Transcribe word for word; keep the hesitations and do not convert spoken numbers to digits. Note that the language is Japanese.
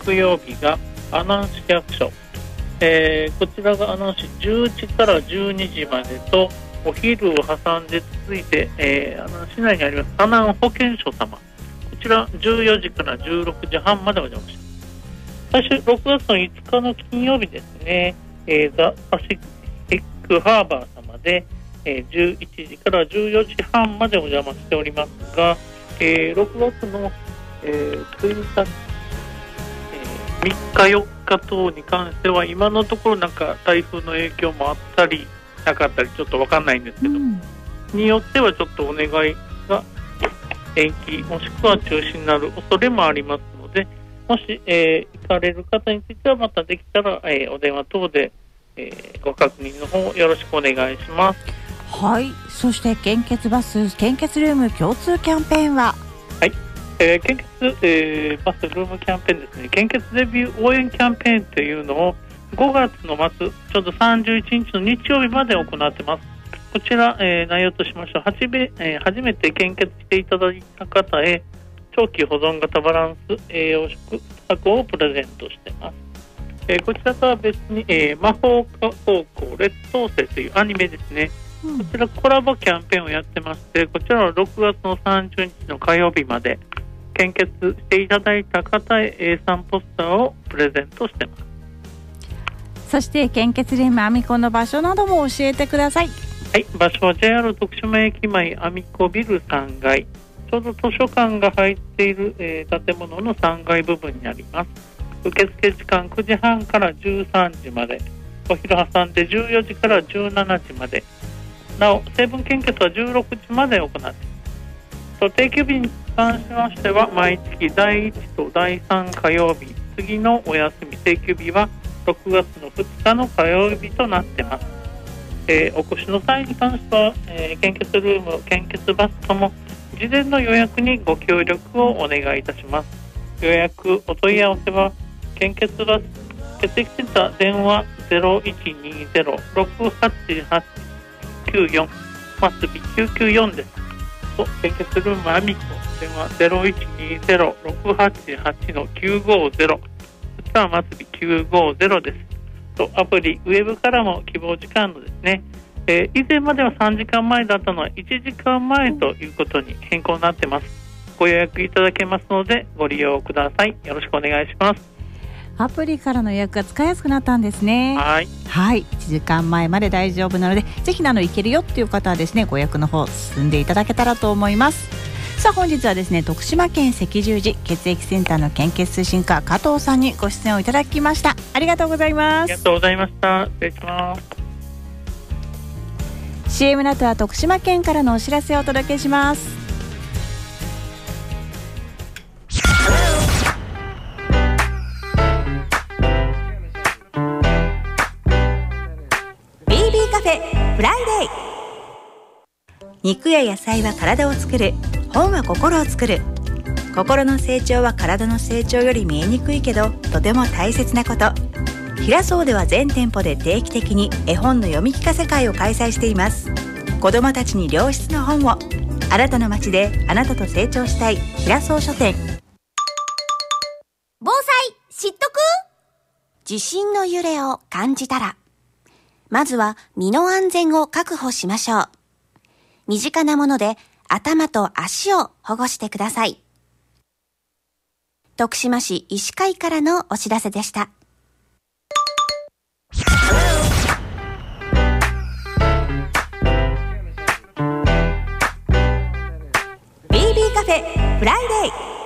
木曜日が阿南市役所、えー、こちらが阿南市じゅういちからじゅうにじまでと、お昼を挟んで続いて、えー、阿南市内にあります阿南保健所様、こちらじゅうよじからじゅうろくじはんまでお邪魔します。最初ろくがつのいつかの金曜日ですね、えー、ザ・パシフィックハーバー様で、えー、じゅういちじからじゅうよじはんまでお邪魔しておりますが、えー、ろくがつの、えー、ついたち、えー、みっかよっか等に関しては今のところなんか台風の影響もあったりなかったりちょっと分かんないんですけど、うん、によってはちょっとお願いが延期もしくは中止になる恐れもありますので、もし、えー、行かれる方についてはまたできたら、えー、お電話等で、えー、ご確認の方よろしくお願いします。 はい。そして献血バス献血ルーム共通キャンペーンは、 はい、えー、献血、えー、バスルームキャンペーンですね。献血デビュー応援キャンペーンというのをごがつの末ちょうどさんじゅういちにちの日曜日まで行ってます。こちら、えー、内容としましてははじめ、えー、初めて献血していただいた方へ長期保存型バランス栄養食箱をプレゼントしています。えー、こちらとは別に、えー、魔法高校劣等生というアニメですね、うん、こちらコラボキャンペーンをやってまして、こちらはろくがつのさんじゅうにちの火曜日まで献血していただいた方へ エーさん ポスターをプレゼントしています。 そして献血ルームアミコの場所なども教えてください。 はい、場所は ジェイアール 徳島駅前アミコビルさんがい、ちょうど図書館が入っている、えー、建物のさんがい部分にあります。受付時間くじはんからじゅうさんじまで、お昼挟んでじゅうよじからじゅうしちじまで、なお成分献血はじゅうろくじまで行っています。定休日に関しましては毎月だいいちとだいさん火曜日、次のお休み定休日はろくがつのふつかの火曜日となっています。えー、お越しの際に関しては、えー、献血ルーム、献血バスとも事前の予約にご協力をお願いいたします。予約お問い合わせは献血バス血液センター電話 ゼロいちにゼロ ろくはちはちきゅうよん ますびきゅうきゅうよんですと、献血ルームアミコ電話 ゼロいちにゼロ ろくはちはちきゅうごゼロ、 こちらはますびきゅうごゼロですと、アプリウェブからも希望時間のですね、えー、以前まではさんじかんまえだったのはいちじかんまえということに変更になっています。ご予約いただけますのでご利用ください。よろしくお願いします。 アプリからの予約が使いやすくなったんですね。 はい、 はい、いちじかんまえまで大丈夫なので、ぜひあの行けるよっていう方はですね、ご予約の方進んでいただけたらと思います。さあ本日はですね、徳島県赤十字血液センターの献血推進課加藤さんにご出演をいただきました。ありがとうございます。 ありがとうございました。失礼します。 シーエム の後は徳島県からのお知らせをお届けします。ビービー カフェフライデー。肉や野菜は体を作る、本は心を作る。心の成長は体の成長より見えにくいけどとても大切なこと。平荘では全店舗で定期的に絵本の読み聞かせ会を開催しています。子どもたちに良質な本を。あなたの街であなたと成長したい平荘書店。 防災知っとく？地震の揺れを感じたら、まずは身の安全を確保しましょう。身近なもので頭と足を保護してください。徳島市医師会からのお知らせでした。ビービー カフェフライデー。